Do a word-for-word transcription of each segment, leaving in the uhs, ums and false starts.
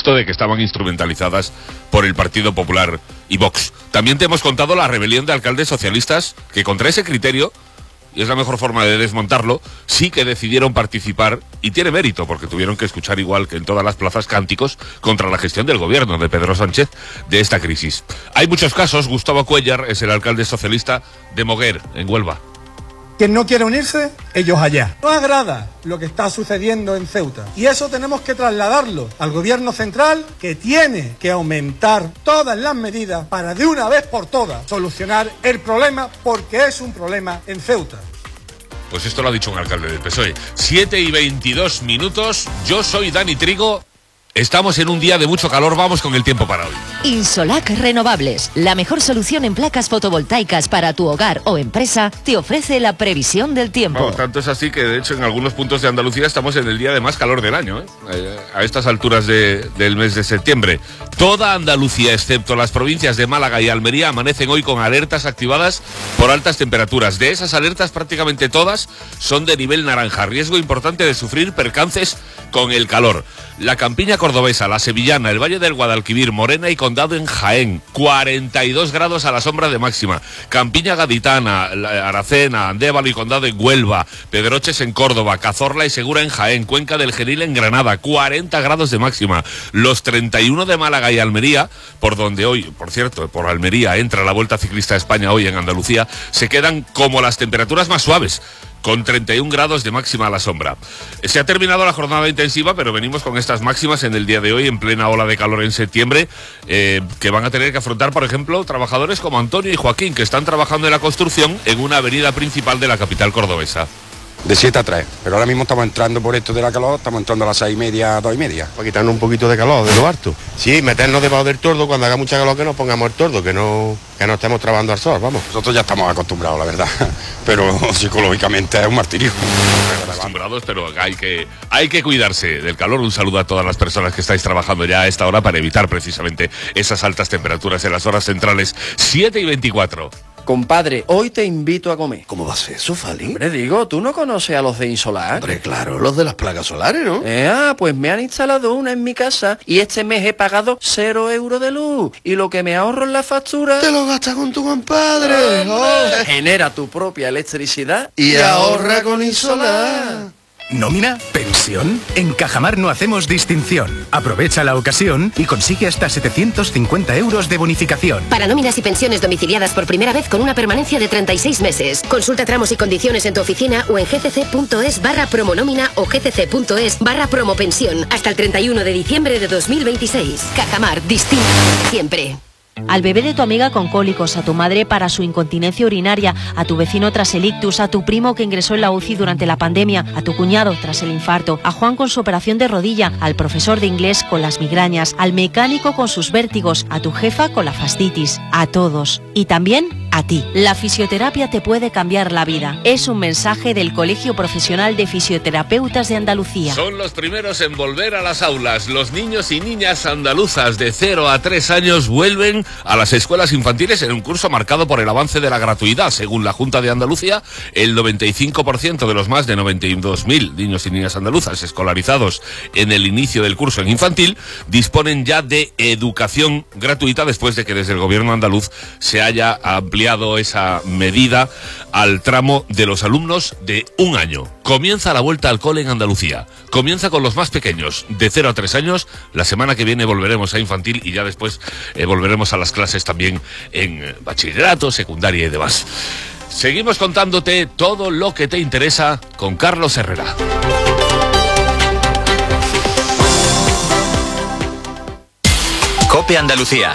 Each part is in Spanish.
supuesto de que estaban instrumentalizadas por el Partido Popular y Vox. También te hemos contado la rebelión de alcaldes socialistas que contra ese criterio, y es la mejor forma de desmontarlo, sí que decidieron participar, y tiene mérito, porque tuvieron que escuchar, igual que en todas las plazas, cánticos contra la gestión del gobierno de Pedro Sánchez de esta crisis. Hay muchos casos. Gustavo Cuéllar es el alcalde socialista de Moguer, en Huelva. Quien no quiere unirse, ellos allá. No agrada lo que está sucediendo en Ceuta. Y eso tenemos que trasladarlo al gobierno central, que tiene que aumentar todas las medidas para de una vez por todas solucionar el problema, porque es un problema en Ceuta. Pues esto lo ha dicho un alcalde del P S O E. siete y veintidós minutos. Yo soy Dani Trigo. Estamos en un día de mucho calor, vamos con el tiempo para hoy. Insolac Renovables, la mejor solución en placas fotovoltaicas para tu hogar o empresa, te ofrece la previsión del tiempo. Bueno, tanto es así que, de hecho, en algunos puntos de Andalucía estamos en el día de más calor del año, ¿eh? A estas alturas de, del mes de septiembre. Toda Andalucía, excepto las provincias de Málaga y Almería, amanecen hoy con alertas activadas por altas temperaturas. De esas alertas, prácticamente todas son de nivel naranja. Riesgo importante de sufrir percances con el calor. La Campiña cordobesa, la sevillana, el Valle del Guadalquivir, Morena y Condado en Jaén, cuarenta y dos grados a la sombra de máxima. Campiña gaditana, Aracena, Andévalo y Condado en Huelva, Pedroches en Córdoba, Cazorla y Segura en Jaén, Cuenca del Genil en Granada, cuarenta grados de máxima. Los treinta y uno de Málaga y Almería, por donde hoy, por cierto, por Almería entra la Vuelta Ciclista a España hoy en Andalucía, se quedan como las temperaturas más suaves, con treinta y un grados de máxima a la sombra. Se ha terminado la jornada intensiva, pero venimos con estas máximas en el día de hoy, en plena ola de calor en septiembre, eh, que van a tener que afrontar, por ejemplo, trabajadores como Antonio y Joaquín, que están trabajando en la construcción en una avenida principal de la capital cordobesa. De siete a tres, pero ahora mismo estamos entrando por esto de la calor, estamos entrando a las seis y media, dos y media. Para quitarnos un poquito de calor de lo harto. Sí, meternos debajo del tordo, cuando haga mucha calor que nos pongamos el tordo, que no, que no estemos trabajando al sol, vamos. Nosotros ya estamos acostumbrados, la verdad, pero psicológicamente es un martirio. Acostumbrados, pero hay que, hay que cuidarse del calor. Un saludo a todas las personas que estáis trabajando ya a esta hora para evitar precisamente esas altas temperaturas en las horas centrales. siete y veinticuatro. Compadre, hoy te invito a comer. ¿Cómo va a ser eso, Fali? Hombre, digo, ¿tú no conoces a los de Insolac? Hombre, claro, los de las placas solares, ¿no? Eh, ah, pues me han instalado una en mi casa y este mes he pagado cero euros de luz. Y lo que me ahorro en la factura... ¡Te lo gastas con tu compadre! Oh, genera tu propia electricidad y, y ahorra con Insolac. ¿Nómina? ¿Pensión? En Cajamar no hacemos distinción. Aprovecha la ocasión y consigue hasta setecientos cincuenta euros de bonificación. Para nóminas y pensiones domiciliadas por primera vez con una permanencia de treinta y seis meses. Consulta tramos y condiciones en tu oficina o en gcc.es barra promonómina o gcc.es barra promopensión. Hasta el treinta y uno de diciembre de dos mil veintiséis. Cajamar, distinto siempre. Al bebé de tu amiga con cólicos, a tu madre para su incontinencia urinaria, a tu vecino tras el ictus, a tu primo que ingresó en la U C I durante la pandemia, a tu cuñado tras el infarto, a Juan con su operación de rodilla, al profesor de inglés con las migrañas, al mecánico con sus vértigos, a tu jefa con la fascitis, a todos. Y también a ti. La fisioterapia te puede cambiar la vida. Es un mensaje del Colegio Profesional de Fisioterapeutas de Andalucía. Son los primeros en volver a las aulas. Los niños y niñas andaluzas de cero a tres años vuelven a las escuelas infantiles en un curso marcado por el avance de la gratuidad. Según la Junta de Andalucía, el noventa y cinco por ciento de los más de noventa y dos mil niños y niñas andaluzas escolarizados en el inicio del curso en infantil disponen ya de educación gratuita después de que desde el gobierno andaluz se haya ampliado esa medida al tramo de los alumnos de un año. Comienza la vuelta al cole en Andalucía. Comienza con los más pequeños, de cero a tres años. La semana que viene volveremos a infantil y ya después eh, volveremos a las clases también en bachillerato, secundaria y demás. Seguimos contándote todo lo que te interesa con Carlos Herrera. COPE Andalucía.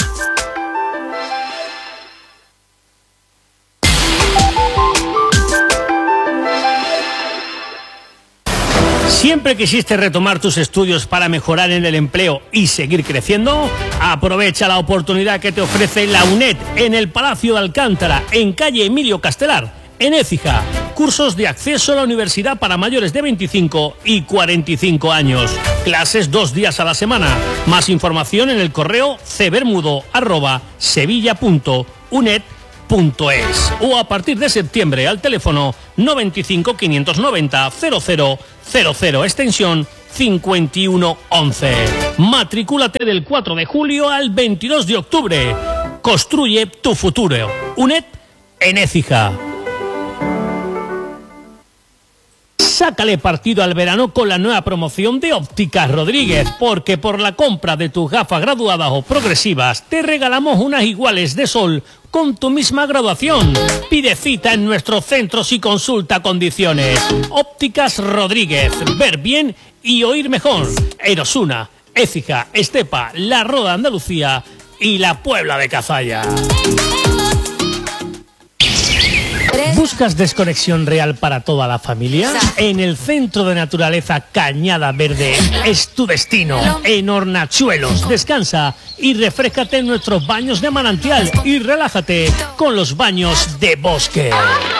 ¿Siempre quisiste retomar tus estudios para mejorar en el empleo y seguir creciendo? Aprovecha la oportunidad que te ofrece la UNED en el Palacio de Alcántara, en calle Emilio Castelar, en Écija. Cursos de acceso a la universidad para mayores de veinticinco y cuarenta y cinco años. Clases dos días a la semana. Más información en el correo cebermudo arroba sevilla punto uned punto es o a partir de septiembre al teléfono noventa y cinco quinientos noventa cero cero cero cero extensión cincuenta y uno once. Matricúlate del cuatro de julio al veintidós de octubre. Construye tu futuro. UNED en Écija. Sácale partido al verano con la nueva promoción de Ópticas Rodríguez, porque por la compra de tus gafas graduadas o progresivas te regalamos unas iguales de sol con tu misma graduación. Pide cita en nuestros centros y consulta condiciones. Ópticas Rodríguez, ver bien y oír mejor. En Osuna, Écija, Estepa, La Roda, Andalucía y la Puebla de Cazalla. ¿Buscas desconexión real para toda la familia? En el Centro de Naturaleza Cañada Verde es tu destino. En Hornachuelos, descansa y refréscate en nuestros baños de manantial y relájate con los baños de bosque.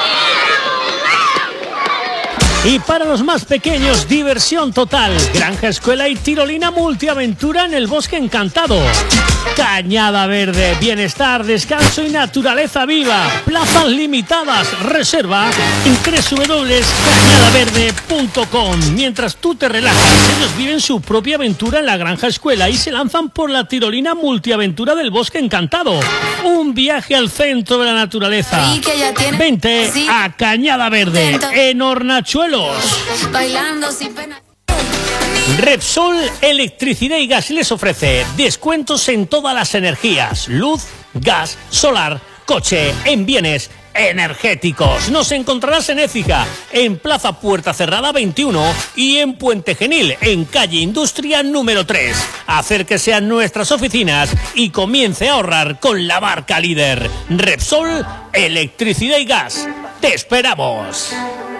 Y para los más pequeños, diversión total. Granja, escuela y tirolina multiaventura en el Bosque Encantado. Cañada Verde, bienestar, descanso y naturaleza viva. Plazas limitadas, reserva en doble u doble u doble u punto cañada verde punto com. Mientras tú te relajas, ellos viven su propia aventura en la Granja Escuela y se lanzan por la tirolina multiaventura del Bosque Encantado. Un viaje al centro de la naturaleza. Vente a Cañada Verde, en Hornachuelos. Bailando sin pena. Repsol Electricidad y Gas les ofrece descuentos en todas las energías: luz, gas, solar, coche, en bienes energéticos. Nos encontrarás en Écija, en Plaza Puerta Cerrada veintiuno y en Puente Genil, en calle Industria número tres. Acérquese a nuestras oficinas y comience a ahorrar con la marca líder. Repsol Electricidad y Gas. ¡Te esperamos!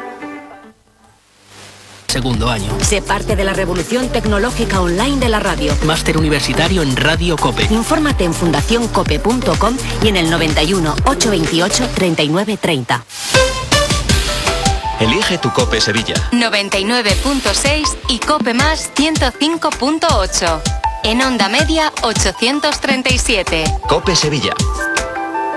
Segundo año. Sé parte de la revolución tecnológica online de la radio. Máster universitario en Radio COPE. Infórmate en fundación cope punto com y en el noventa y uno, ochocientos veintiocho, treinta y nueve treinta. Elige tu COPE Sevilla. noventa y nueve punto seis y COPE más ciento cinco punto ocho. En onda media ochocientos treinta y siete. COPE Sevilla.